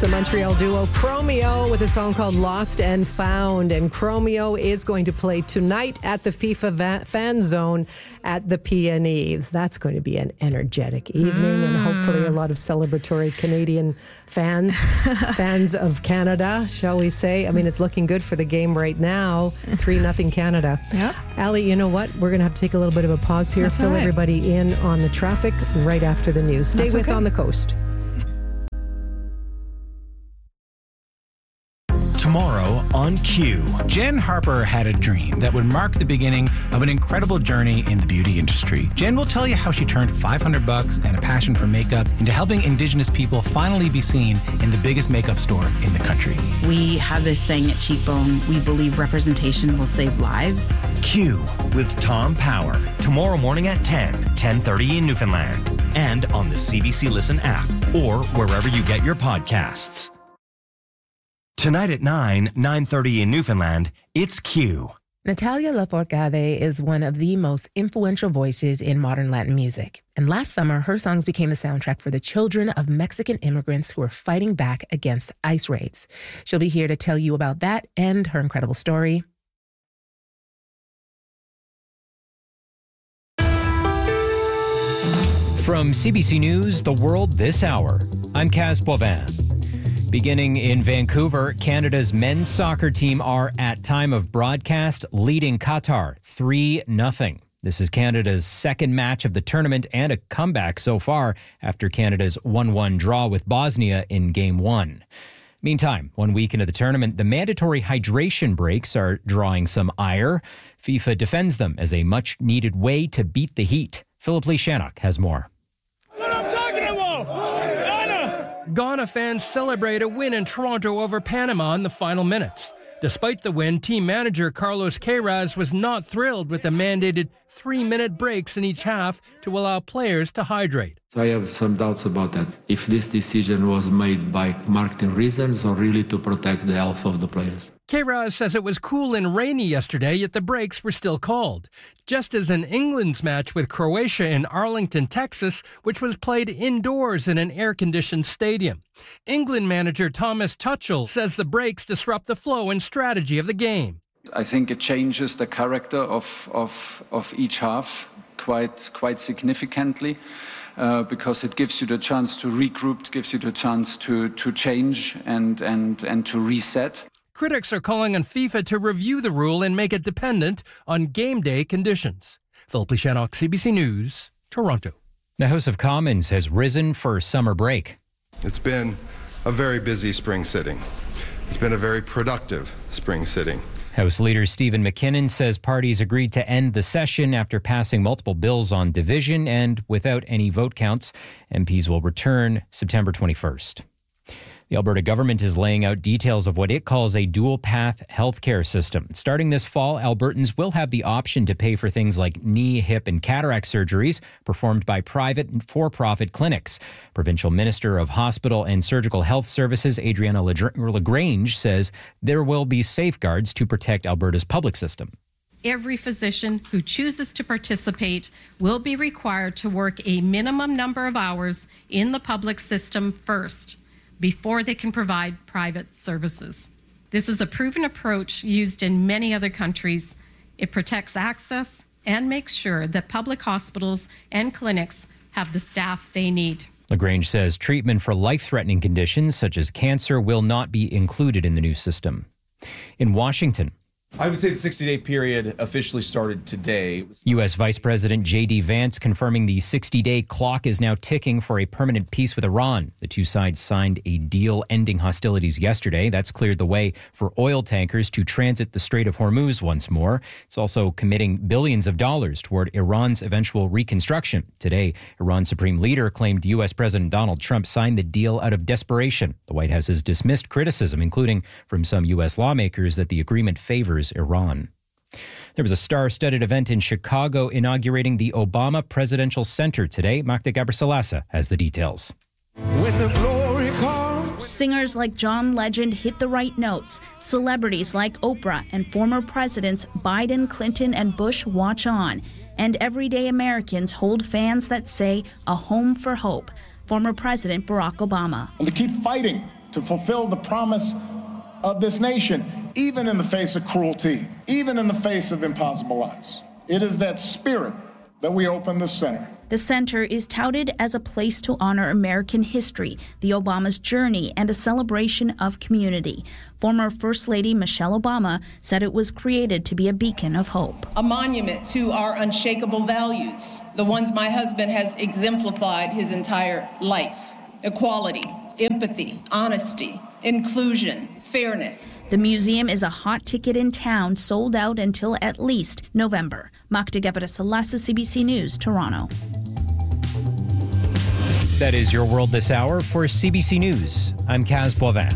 the Montreal duo Chromeo with a song called Lost and Found. And Chromeo is going to play tonight at the FIFA Fan Zone at the PNE. That's going to be an energetic evening and hopefully a lot of celebratory Canadian fans of Canada, shall we say. I mean, it's looking good for the game right now. 3-0 Canada. Yep. Ali, you know what? We're going to have to take a little bit of a pause here, That's fill all right. everybody in on the traffic right after the news. Stay That's with okay. On the Coast. Tomorrow on Q. Jen Harper had a dream that would mark the beginning of an incredible journey in the beauty industry. Jen will tell you how she turned $500 and a passion for makeup into helping Indigenous people finally be seen in the biggest makeup store in the country. We have this saying at Cheekbone, we believe representation will save lives. Q with Tom Power. Tomorrow morning at 10:30 in Newfoundland. And on the CBC Listen app or wherever you get your podcasts. Tonight at 9:30 in Newfoundland, it's Q. Natalia Lafourcade is one of the most influential voices in modern Latin music. And last summer, her songs became the soundtrack for the children of Mexican immigrants who are fighting back against ICE raids. She'll be here to tell you about that and her incredible story. From CBC News, The World This Hour, I'm Kaz Boivin. Beginning in Vancouver, Canada's men's soccer team are, at time of broadcast, leading Qatar 3-0. This is Canada's second match of the tournament and a comeback so far after Canada's 1-1 draw with Bosnia in Game 1. Meantime, 1 week into the tournament, the mandatory hydration breaks are drawing some ire. FIFA defends them as a much-needed way to beat the heat. Philip Lishanok has more. Ghana fans celebrate a win in Toronto over Panama in the final minutes. Despite the win, team manager Carlos Queiroz was not thrilled with the mandated 3-minute breaks in each half to allow players to hydrate. I have some doubts about that. If this decision was made by marketing reasons or really to protect the health of the players. Queiroz says it was cool and rainy yesterday, yet the breaks were still called. Just as in England's match with Croatia in Arlington, Texas, which was played indoors in an air-conditioned stadium. England manager Thomas Tuchel says the breaks disrupt the flow and strategy of the game. I think it changes the character of each half quite significantly. Because it gives you the chance to regroup, gives you the chance to change and to reset. Critics are calling on FIFA to review the rule and make it dependent on game day conditions. Philip Lishanok, CBC News, Toronto. The House of Commons has risen for summer break. It's been a very busy spring sitting. It's been a very productive spring sitting. House Leader Stephen McKinnon says parties agreed to end the session after passing multiple bills on division, and without any vote counts, MPs will return September 21st. The Alberta government is laying out details of what it calls a dual-path healthcare system. Starting this fall, Albertans will have the option to pay for things like knee, hip, and cataract surgeries performed by private and for-profit clinics. Provincial Minister of Hospital and Surgical Health Services, Adriana LaGrange, says there will be safeguards to protect Alberta's public system. Every physician who chooses to participate will be required to work a minimum number of hours in the public system first, before they can provide private services. This is a proven approach used in many other countries. It protects access and makes sure that public hospitals and clinics have the staff they need. LaGrange says treatment for life-threatening conditions such as cancer will not be included in the new system. In Washington, I would say the 60-day period officially started today. U.S. Vice President J.D. Vance confirming the 60-day clock is now ticking for a permanent peace with Iran. The two sides signed a deal ending hostilities yesterday. That's cleared the way for oil tankers to transit the Strait of Hormuz once more. It's also committing billions of dollars toward Iran's eventual reconstruction. Today, Iran's supreme leader claimed U.S. President Donald Trump signed the deal out of desperation. The White House has dismissed criticism, including from some U.S. lawmakers, that the agreement favors Iran. There was a star-studded event in Chicago inaugurating the Obama Presidential Center today. Magda Gabrisalasa has the details. When the glory comes. Singers like John Legend hit the right notes. Celebrities like Oprah and former presidents Biden, Clinton, and Bush watch on. And everyday Americans hold fans that say a home for hope. Former President Barack Obama. And to keep fighting to fulfill the promise of this nation, even in the face of cruelty, even in the face of impossible odds. It is that spirit that we open the center. The center is touted as a place to honor American history, the Obama's journey, and a celebration of community. Former First Lady Michelle Obama said it was created to be a beacon of hope. A monument to our unshakable values, the ones my husband has exemplified his entire life: equality, empathy, honesty, inclusion, fairness. The museum is a hot ticket in town, sold out until at least November. Magda Gebara-Salasa, CBC News, Toronto. That is your world this hour. For CBC News, I'm Kaz Boivin.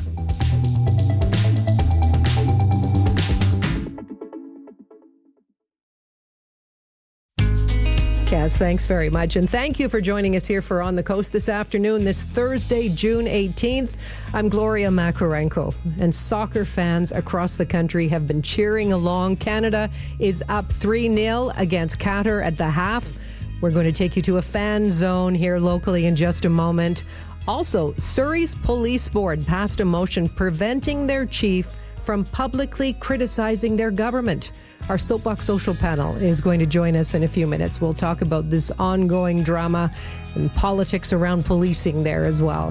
Kaz, thanks very much. And thank you for joining us here for On the Coast this afternoon, this Thursday, June 18th. I'm Gloria Makarenko, and soccer fans across the country have been cheering along. Canada is up 3-0 against Qatar at the half. We're going to take you to a fan zone here locally in just a moment. Also, Surrey's police board passed a motion preventing their chief from publicly criticizing their government. Our Soapbox Social panel is going to join us in a few minutes. We'll talk about this ongoing drama and politics around policing there as well.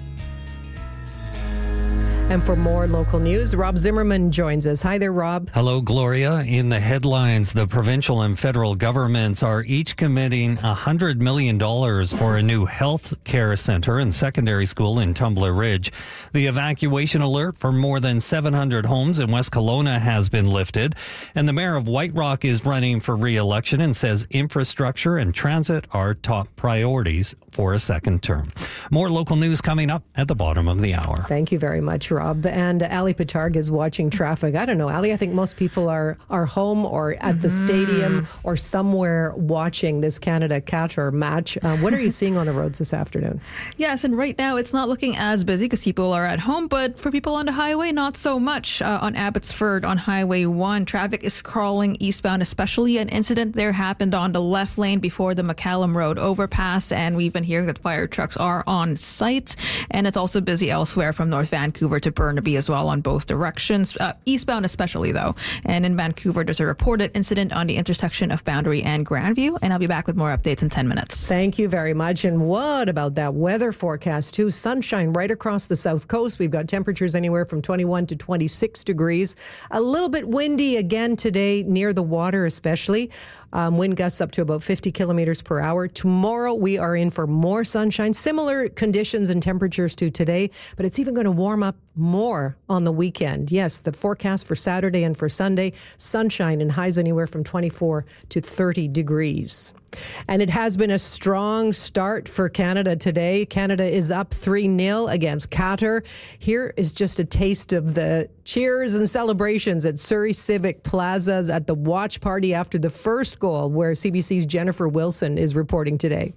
And for more local news, Rob Zimmerman joins us. Hi there, Rob. Hello, Gloria. In the headlines, the provincial and federal governments are each committing $100 million for a new health care center and secondary school in Tumbler Ridge. The evacuation alert for more than 700 homes in West Kelowna has been lifted. And the mayor of White Rock is running for re-election and says infrastructure and transit are top priorities for a second term. More local news coming up at the bottom of the hour. Thank you very much, Rob. And Ali Patarg is watching traffic. I don't know, Ali, I think most people are home or at the stadium or somewhere watching this Canada-Qatar match. What are you seeing on the roads this afternoon? Yes, and right now it's not looking as busy because people are at home, but for people on the highway, not so much. On Abbotsford on Highway 1, traffic is crawling eastbound, especially an incident there happened on the left lane before the McCallum Road overpass, and we've been hearing that fire trucks are on site, and it's also busy elsewhere from North Vancouver to Burnaby as well on both directions, eastbound especially though. And in Vancouver, there's a reported incident on the intersection of Boundary and Grandview, and I'll be back with more updates in 10 minutes. Thank you very much. And what about that weather forecast too? Sunshine right across the south coast. We've got temperatures anywhere from 21 to 26 degrees. A little bit windy again today near the water especially. Wind gusts up to about 50 kilometers per hour. Tomorrow we are in for more sunshine, similar conditions and temperatures to today, but it's even going to warm up more on the weekend. Yes, the forecast for Saturday and for Sunday, sunshine and highs anywhere from 24 to 30 degrees. And it has been a strong start for Canada today. Canada is up 3-0 against Qatar. Here is just a taste of the cheers and celebrations at Surrey Civic Plaza at the watch party after the first goal, where CBC's Jennifer Wilson is reporting today.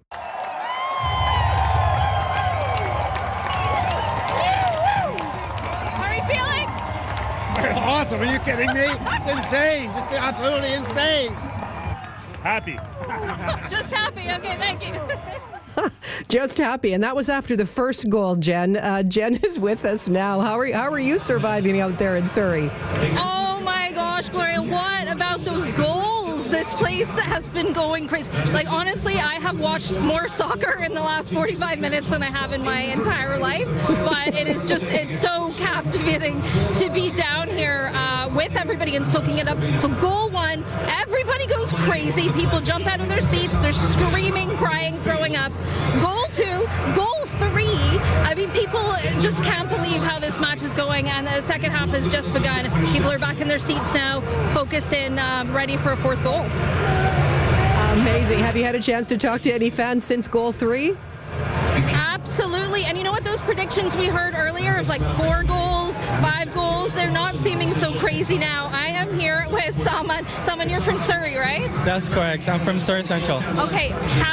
Awesome. Are you kidding me? It's insane. Just absolutely insane. Happy. Just happy. Okay, thank you. Just happy. And that was after the first goal, Jen. Jen is with us now. How are you surviving out there in Surrey? Oh my gosh, Gloria, what about those goals? This place has been going crazy. Like, honestly, I have watched more soccer in the last 45 minutes than I have in my entire life. But it's so captivating to be down here with everybody and soaking it up. So goal one, everybody goes crazy. People jump out of their seats. They're screaming, crying, throwing up. Goal two, goal three. I mean, people just can't believe how this match is going. And the second half has just begun. People are back in their seats now, focused in, ready for a fourth goal. Amazing. Have you had a chance to talk to any fans since goal three? Absolutely. And you know what? Those predictions we heard earlier of like 4 goals, 5 goals, they're not seeming so crazy now. I am here with Salman. Salman, you're from Surrey, right? That's correct. I'm from Surrey Central. Okay. How are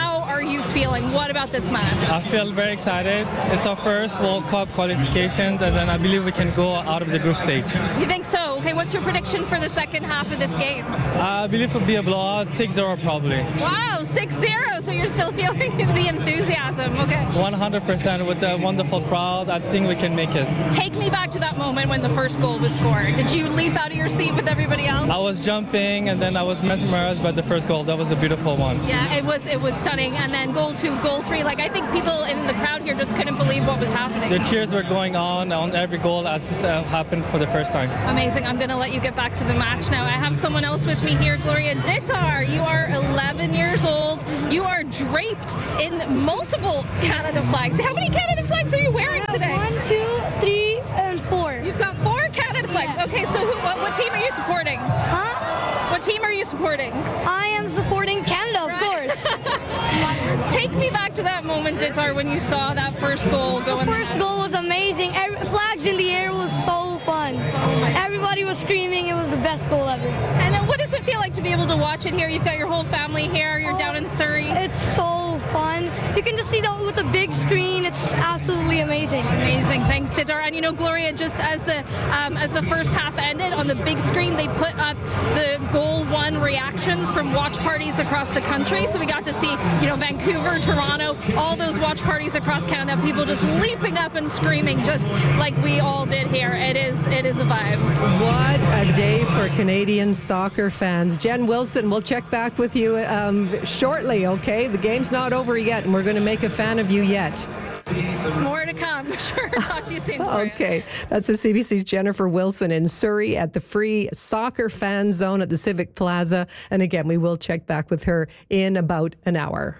are you feeling? What about this match? I feel very excited. It's our first World Cup qualification, and then I believe we can go out of the group stage. You think so? Okay, what's your prediction for the second half of this game? I believe it'll be a blowout, 6-0 probably. Wow, 6-0, so you're still feeling the enthusiasm. Okay. 100% with a wonderful crowd. I think we can make it. Take me back to that moment when the first goal was scored. Did you leap out of your seat with everybody else? I was jumping, and then I was mesmerized by the first goal. That was a beautiful one. Yeah, it was stunning. And then goal 2, goal 3. Like, I think people in the crowd here just couldn't believe what was happening. The cheers were going on every goal as happened for the first time. Amazing. I'm going to let you get back to the match now. I have someone else with me here, Gloria Dittar. You are 11 years old. You are draped in multiple Canada flags. How many Canada flags are you wearing today? 1, 2, 3, and 4. You've got 4 Canada flags. Yeah. Okay, so what team are you supporting? Huh? What team are you supporting? I am supporting Canada, of course. Take me back to that moment, Dittar, when you saw that first goal go in. The first goal was amazing. Flags in the air was so fun. Everybody was screaming. It was the best goal ever. And what does it feel like to be able to watch it here? You've got your whole family here. You're down in Surrey. It's so fun. You can just see that with the big screen. It's absolutely amazing. Amazing. Thanks, Dittar. And Gloria, just as the first half ended, on the big screen they put up the goal 1 reactions from watch parties across the country. So we got to see, Vancouver, Toronto, all those watch parties across Canada, people just leaping up and screaming, just like we all did here. It is a vibe. What a day for Canadian soccer fans. Jen Wilson, we'll check back with you shortly, okay? The game's not over yet, and we're going to make a fan of you yet. More to come. Sure. Talk to you soon. Okay. That's the CBC's Jennifer Wilson in Surrey at the free soccer fan zone at the Civic Plaza. And again, we will check back with her in about an hour.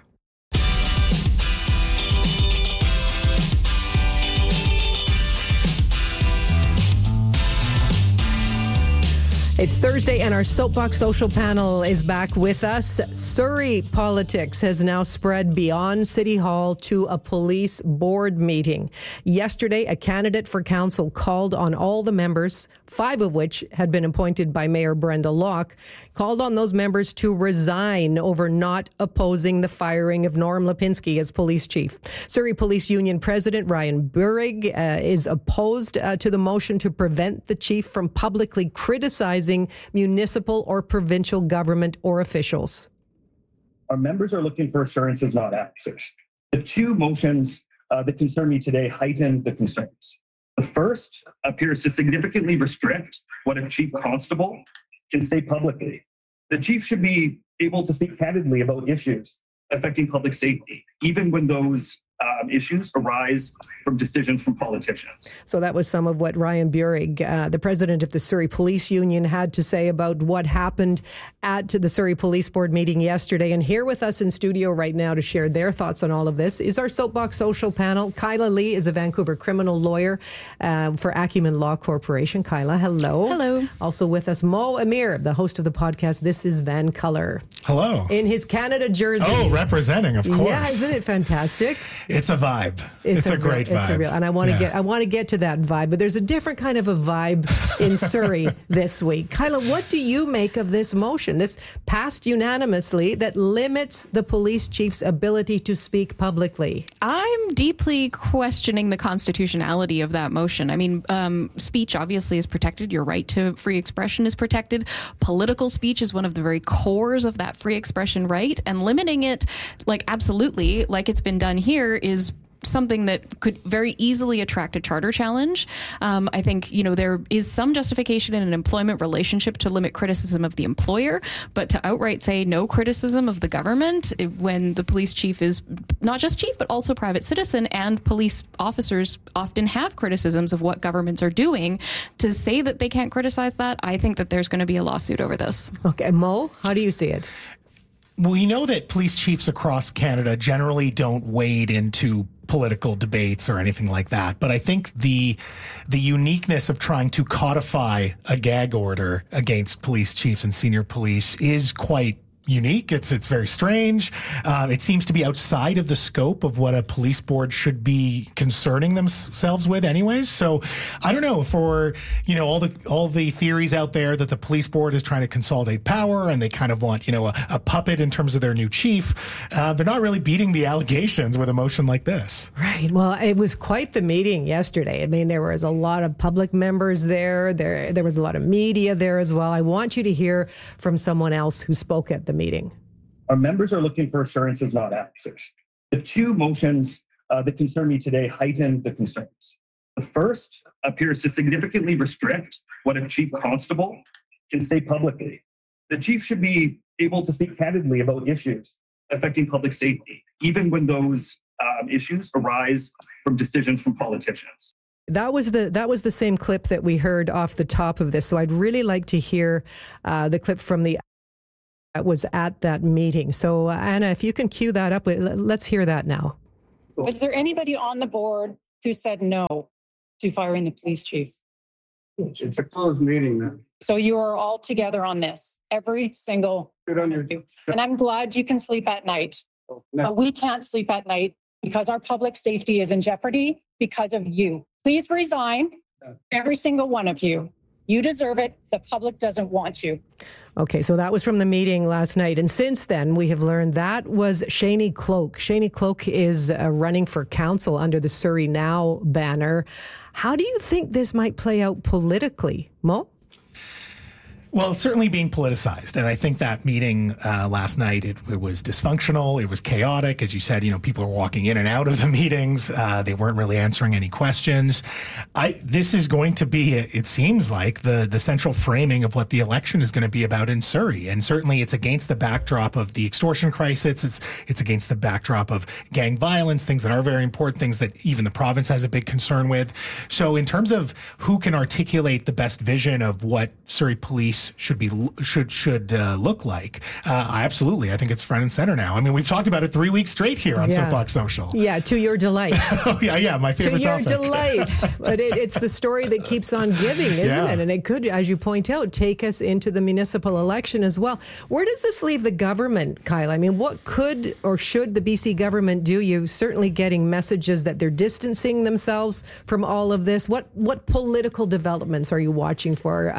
It's Thursday and our Soapbox Social panel is back with us. Surrey politics has now spread beyond City Hall to a police board meeting. Yesterday, a candidate for council called on all the members, 5 of which had been appointed by Mayor Brenda Locke, called on those members to resign over not opposing the firing of Norm Lipinski as police chief. Surrey Police Union President Ryan Burrig is opposed to the motion to prevent the chief from publicly criticizing municipal or provincial government or officials. Our members are looking for assurances, not answers. The 2 motions that concern me today heighten the concerns. The first appears to significantly restrict what a chief constable can say publicly. The chief should be able to speak candidly about issues affecting public safety, even when those issues arise from decisions from politicians. So that was some of what Ryan Burrig, the president of the Surrey Police Union, had to say about what happened at the Surrey Police Board meeting yesterday. And here with us in studio right now to share their thoughts on all of this is our Soapbox Social panel. Kyla Lee is a Vancouver criminal lawyer for Acumen Law Corporation. Kyla, hello. Hello. Also with us, Mo Amir, the host of the podcast This is Van Color. Hello. In his Canada jersey. Oh, representing, of course. Yeah, isn't it fantastic? It's a vibe. It's a great vibe. It's a real, and I want to get to that vibe, but there's a different kind of a vibe in Surrey this week. Kyla, what do you make of this motion? This passed unanimously that limits the police chief's ability to speak publicly. I'm deeply questioning the constitutionality of that motion. I mean, speech obviously is protected. Your right to free expression is protected. Political speech is one of the very cores of that free expression right, and limiting it, absolutely, like it's been done here, is something that could very easily attract a charter challenge. I think, there is some justification in an employment relationship to limit criticism of the employer, but to outright say no criticism of the government when the police chief is not just chief, but also private citizen, and police officers often have criticisms of what governments are doing, to say that they can't criticize that, I think that there's going to be a lawsuit over this. Okay, Mo, how do you see it? We know that police chiefs across Canada generally don't wade into political debates or anything like that. But I think the uniqueness of trying to codify a gag order against police chiefs and senior police is quite unique. It's very strange. It seems to be outside of the scope of what a police board should be concerning themselves with anyways. So I don't know, for, all the theories out there that the police board is trying to consolidate power and they kind of want, a puppet in terms of their new chief. They're not really beating the allegations with a motion like this. Right. Well, it was quite the meeting yesterday. I mean, there was a lot of public members there. There was a lot of media there as well. I want you to hear from someone else who spoke at the meeting. Our members are looking for assurances, not answers. The two motions that concern me today heighten the concerns. The first appears to significantly restrict what a chief constable can say publicly. The chief should be able to speak candidly about issues affecting public safety, even when those issues arise from decisions from politicians. That was the same clip that we heard off the top of this. So I'd really like to hear the clip from that was at that meeting. So Anna, if you can cue that up, let's hear that now. Was there anybody on the board who said no to firing the police chief? It's a closed meeting then. So you are all together on this, every single Good on you. And I'm glad you can sleep at night. No. But we can't sleep at night because our public safety is in jeopardy because of you. Please resign, every single one of you. You deserve it. The public doesn't want you. Okay, so that was from the meeting last night. And since then, we have learned that was Shani Cloak. Shani Cloak is running for council under the Surrey Now banner. How do you think this might play out politically, Mo? Well, it's certainly being politicized. And I think that meeting last night, it was dysfunctional. It was chaotic. As you said, people are walking in and out of the meetings. They weren't really answering any questions. This is going to be, it seems like, the central framing of what the election is going to be about in Surrey. And certainly it's against the backdrop of the extortion crisis. It's against the backdrop of gang violence, things that are very important, things that even the province has a big concern with. So in terms of who can articulate the best vision of what Surrey police should look like. I think it's front and center now. I mean, we've talked about it 3 weeks straight here on Soapbox Social. Yeah, to your delight. Oh, yeah, my favorite topic. To your delight. But it's the story that keeps on giving, isn't it? And it could, as you point out, take us into the municipal election as well. Where does this leave the government, Kyle? I mean, what could or should the BC government do? You're certainly getting messages that they're distancing themselves from all of this. What political developments are you watching for?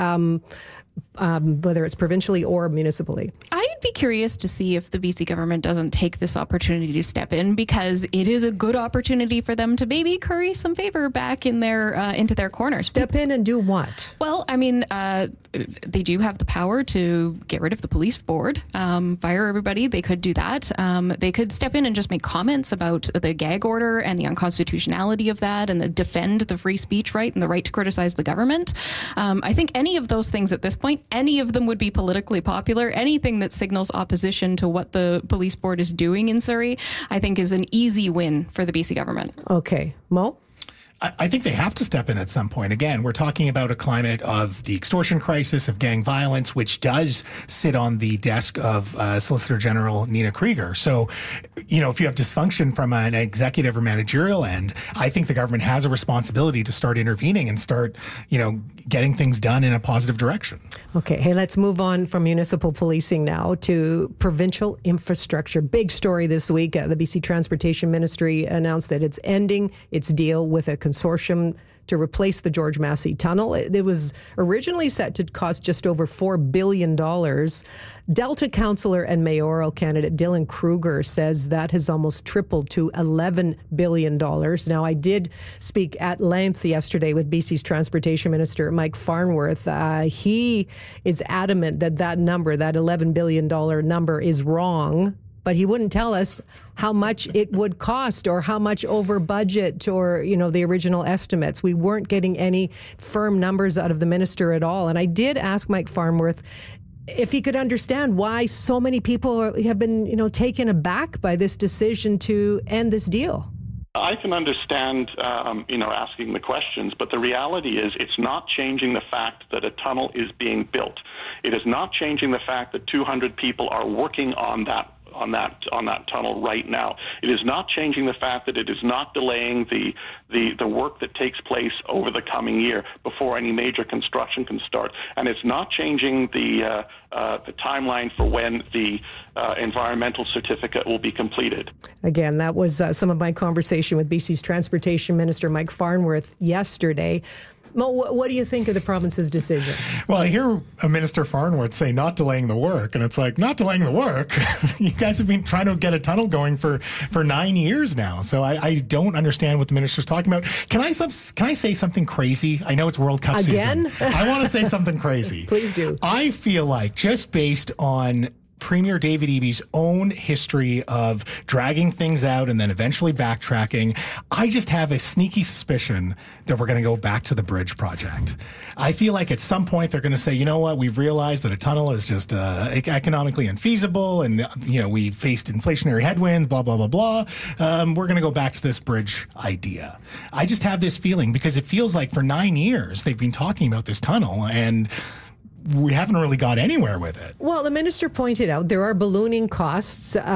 Whether it's provincially or municipally? I'd be curious to see if the BC government doesn't take this opportunity to step in, because it is a good opportunity for them to maybe curry some favor back in their into their corners. Step in and do what? Well, I mean, they do have the power to get rid of the police board, fire everybody. They could do that. They could step in and just make comments about the gag order and the unconstitutionality of that, and defend the free speech right and the right to criticize the government. I think any of those things at this point, any of them would be politically popular. Anything that signals opposition to what the police board is doing in Surrey, I think, is an easy win for the BC government. Okay. Mo? I think they have to step in at some point. Again, we're talking about a climate of the extortion crisis, of gang violence, which does sit on the desk of Solicitor General Nina Krieger. So, if you have dysfunction from an executive or managerial end, I think the government has a responsibility to start intervening and start, getting things done in a positive direction. Okay. Hey, let's move on from municipal policing now to provincial infrastructure. Big story this week. The BC Transportation Ministry announced that it's ending its deal with a consortium to replace the George Massey Tunnel. It was originally set to cost just over $4 billion. Delta councillor and mayoral candidate Dylan Kruger says that has almost tripled to $11 billion. Now, I did speak at length yesterday with BC's Transportation Minister Mike Farnworth. He is adamant that number, that $11 billion number, is wrong. But he wouldn't tell us how much it would cost or how much over budget or, the original estimates. We weren't getting any firm numbers out of the minister at all. And I did ask Mike Farnworth if he could understand why so many people have been, taken aback by this decision to end this deal. I can understand, asking the questions, but the reality is it's not changing the fact that a tunnel is being built. It is not changing the fact that 200 people are working on that on that tunnel right now. It is not changing the fact that it is not delaying the work that takes place over the coming year before any major construction can start, and it's not changing the timeline for when the environmental certificate will be completed. Again, that was some of my conversation with BC's Transportation Minister Mike Farnworth yesterday. Mo, what do you think of the province's decision? Well, I hear Minister Farnworth say not delaying the work, and it's like, not delaying the work? You guys have been trying to get a tunnel going for 9 years now, so I don't understand what the minister's talking about. Can I say something crazy? I know it's World Cup season. I want to say something crazy. Please do. I feel like, just based on Premier David Eby's own history of dragging things out and then eventually backtracking, I just have a sneaky suspicion that we're going to go back to the bridge project. I feel like at some point they're going to say, you know what, we've realized that a tunnel is just economically unfeasible, and we faced inflationary headwinds, blah, blah, blah, blah. We're going to go back to this bridge idea. I just have this feeling, because it feels like for 9 years they've been talking about this tunnel, and we haven't really got anywhere with it. Well, the minister pointed out there are ballooning costs, since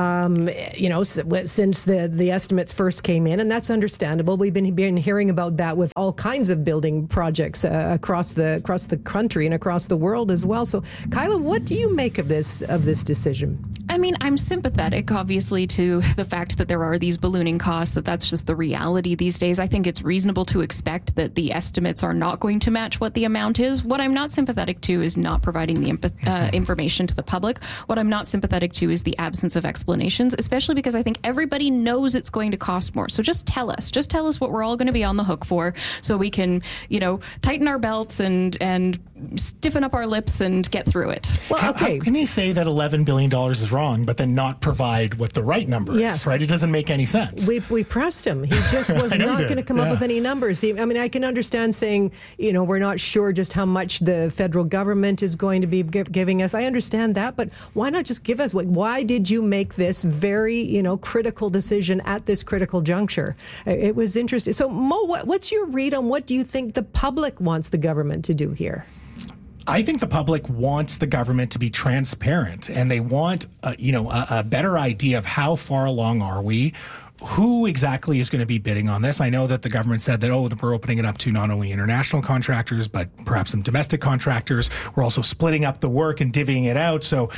the estimates first came in, and that's understandable. We've been hearing about that with all kinds of building projects across the country and across the world as well. So, Kyla, what do you make of this decision? I mean, I'm sympathetic, obviously, to the fact that there are these ballooning costs, that's just the reality these days. I think it's reasonable to expect that the estimates are not going to match what the amount is. What I'm not sympathetic to is not providing the information to the public. What I'm not sympathetic to is the absence of explanations, especially because I think everybody knows it's going to cost more. So just tell us what we're all going to be on the hook for, so we can, tighten our belts and stiffen up our lips and get through it. Well, okay. How can he say that $11 billion is wrong, but then not provide what the right number is, right? It doesn't make any sense. We pressed him. He just was not going to come up with any numbers. I can understand saying, we're not sure just how much the federal government is going to be giving us. I understand that, but why not just give us, why did you make this very, critical decision at this critical juncture? It was interesting. So, Mo, what's your read on what do you think the public wants the government to do here? I think the public wants the government to be transparent, and they want, a better idea of how far along are we. Who exactly is going to be bidding on this? I know that the government said that, we're opening it up to not only international contractors, but perhaps some domestic contractors. We're also splitting up the work and divvying it out so,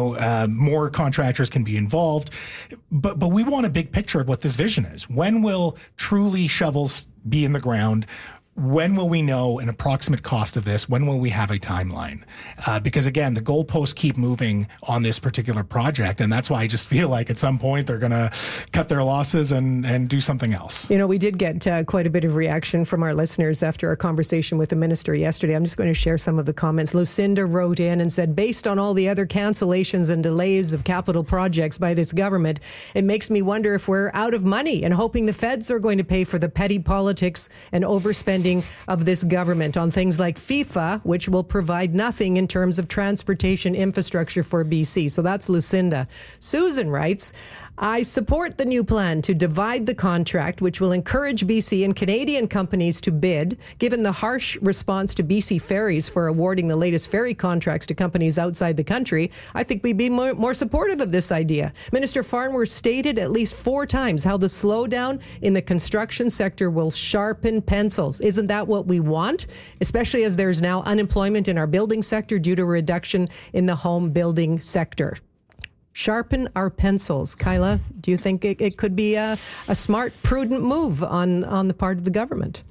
more contractors can be involved. But we want a big picture of what this vision is. When will truly shovels be in the ground? When will we know an approximate cost of this? When will we have a timeline? Because again, the goalposts keep moving on this particular project, and that's why I just feel like at some point they're going to cut their losses and do something else. We did get quite a bit of reaction from our listeners after our conversation with the minister yesterday. I'm just going to share some of the comments. Lucinda wrote in and said, based on all the other cancellations and delays of capital projects by this government, it makes me wonder if we're out of money and hoping the feds are going to pay for the petty politics and overspending of this government on things like FIFA, which will provide nothing in terms of transportation infrastructure for BC. So that's Lucinda. Susan writes, I support the new plan to divide the contract, which will encourage BC and Canadian companies to bid. Given the harsh response to BC Ferries for awarding the latest ferry contracts to companies outside the country, I think we'd be more supportive of this idea. Minister Farnworth stated at least 4 times how the slowdown in the construction sector will sharpen pencils. Isn't that what we want? Especially as there's now unemployment in our building sector due to a reduction in the home building sector. Sharpen our pencils. Kyla, do you think it could be a smart, prudent move on the part of the government?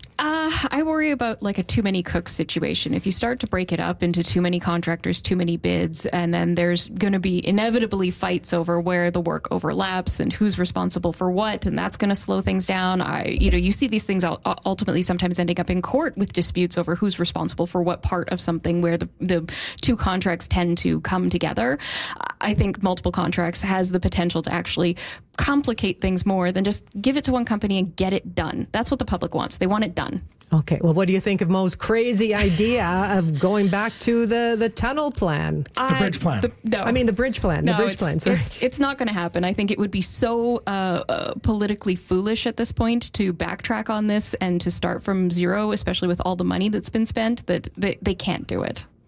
I worry about like a too many cooks situation. If you start to break it up into too many contractors, too many bids, and then there's going to be inevitably fights over where the work overlaps and who's responsible for what, and that's going to slow things down. You see these things ultimately sometimes ending up in court with disputes over who's responsible for what part of something where the two contracts tend to come together. I think multiple contracts has the potential to actually complicate things more than just give it to one company and get it done. That's what the public wants. They want it done. Okay. Well, what do you think of Mo's crazy idea of going back to the tunnel plan? The bridge plan. The bridge plan. No, the bridge plan. Sorry. It's not going to happen. I think it would be so politically foolish at this point to backtrack on this and to start from zero, especially with all the money that's been spent, that they can't do it.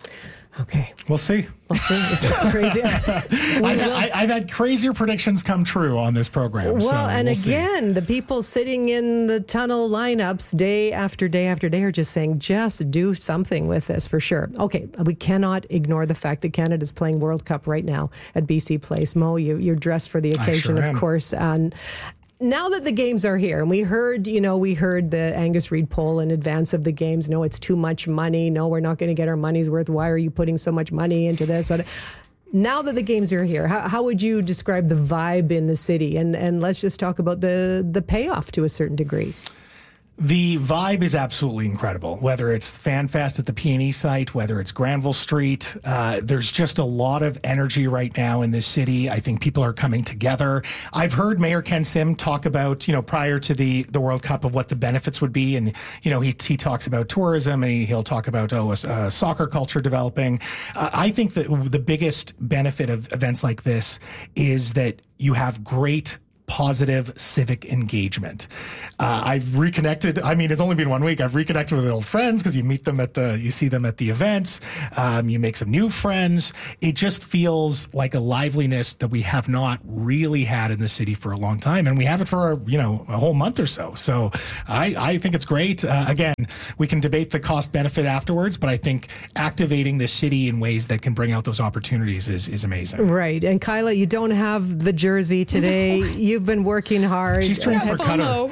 Okay. We'll see. It's crazy. I've had crazier predictions come true on this program. Well, so and we'll again, the people sitting in the tunnel lineups day after day after day are just saying, just do something with this for sure. Okay, we cannot ignore the fact that Canada's playing World Cup right now at BC Place. Mo, you're dressed for the occasion, sure of course. And now that the games are here, and we heard the Angus Reid poll in advance of the games. No, it's too much money. No, we're not going to get our money's worth. Why are you putting so much money into this? Now that the games are here, how would you describe the vibe in the city? And let's just talk about the payoff to a certain degree. The vibe is absolutely incredible, whether it's FanFest at the PNE site, whether it's Granville Street. There's just a lot of energy right now in this city. I think people are coming together. I've heard Mayor Ken Sim talk about, prior to the World Cup of what the benefits would be. And, he talks about tourism and he'll talk about, soccer culture developing. I think that the biggest benefit of events like this is that you have great positive civic engagement. I've reconnected. I mean, it's only been 1 week. I've reconnected with old friends because you see them at the events. You make some new friends. It just feels like a liveliness that we have not really had in the city for a long time. And we have it for, a whole month or so. So I think it's great. Again, we can debate the cost benefit afterwards, but I think activating the city in ways that can bring out those opportunities is amazing. Right. And Kyla, you don't have the jersey today. You've been working hard. She's training for Cutter.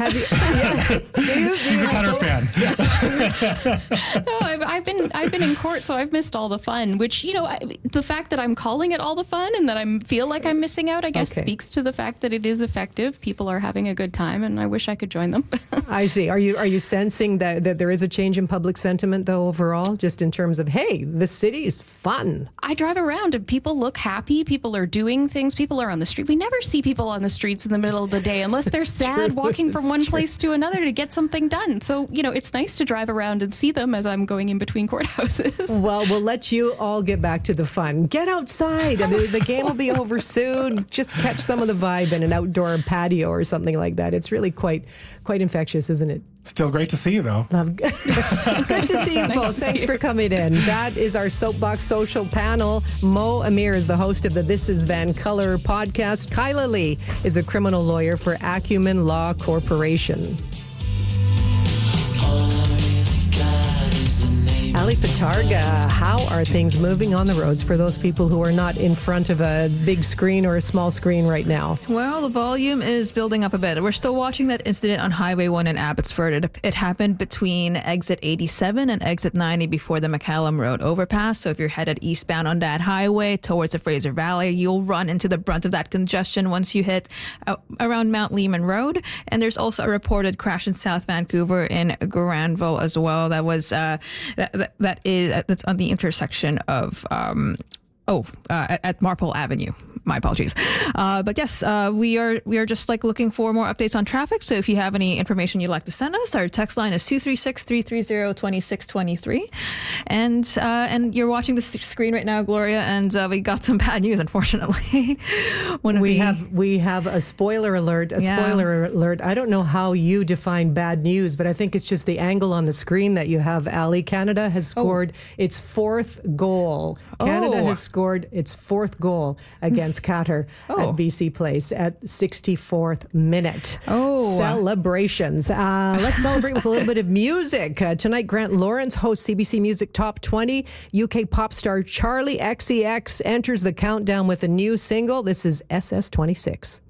Do you? She's a Cutter fan. No, I've been in court, so I've missed all the fun. Which the fact that I'm calling it all the fun and that I feel like I'm missing out, I guess, speaks to the fact that it is effective. People are having a good time, and I wish I could join them. I see. Are you sensing that there is a change in public sentiment, though, overall, just in terms of, hey, the city's fun? I drive around and people look happy. People are doing things. People are on the street. We never see people on the streets in the middle of the day unless they're sad walking from one place to another to get something done. So, it's nice to drive around and see them as I'm going in between courthouses. Well, we'll let you all get back to the fun. Get outside. The game will be over soon. Just catch some of the vibe in an outdoor patio or something like that. It's really quite infectious, isn't it? Still great to see you, though. Good to see you both. Thanks for coming in. That is our Soapbox Social panel. Mo Amir is the host of the This Is Vancolour podcast. Kyla Lee is a criminal lawyer for Acumen Law Corporation. Ali Patarga, how are things moving on the roads for those people who are not in front of a big screen or a small screen right now? Well, the volume is building up a bit. We're still watching that incident on Highway 1 in Abbotsford. It happened between exit 87 and exit 90 before the McCallum Road overpass. So if you're headed eastbound on that highway towards the Fraser Valley, you'll run into the brunt of that congestion once you hit around Mount Lehman Road. And there's also a reported crash in South Vancouver in Granville as well. That was that's on the intersection of at Marpole Avenue. My apologies. But yes, we are just looking for more updates on traffic. So if you have any information you'd like to send us, our text line is 236-330-2623. And you're watching the screen right now, Gloria, and we got some bad news, unfortunately. We have a spoiler alert. Spoiler alert. I don't know how you define bad news, but I think it's just the angle on the screen that you have, Ali. Canada has scored its fourth goal. Canada has scored its fourth goal against Qatar at BC Place at 64th minute. Celebrations. Let's celebrate with a little bit of music. Tonight, Grant Lawrence hosts CBC Music Top 20. UK pop star Charlie XCX enters the countdown with a new single. This is SS26.